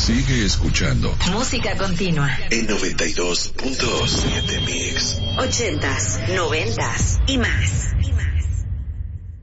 Sigue escuchando. Música continua. En 92.7 Mix. 80s, 90s y más.